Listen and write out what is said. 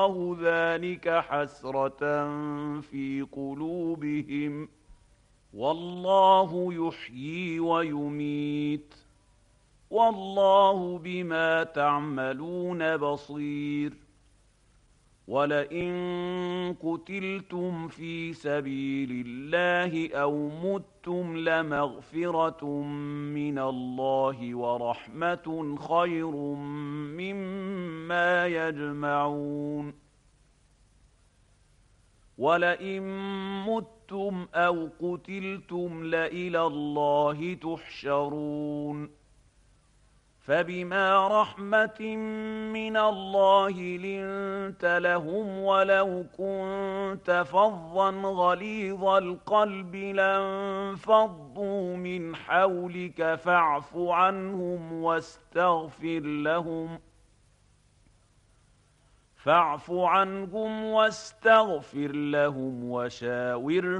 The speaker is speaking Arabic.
ذلك حسرة في قلوبهم والله يحيي ويميت والله بما تعملون بصير ولئن قتلتم في سبيل الله أو متم لمغفرة من الله ورحمة خير مما يجمعون ولئن متم أو قتلتم لإلى الله تحشرون فبما رحمة من الله لنت لهم ولو كنت فظا غليظ القلب لانفضوا من حولك فاعف عنهم واستغفر لهم وشاورهم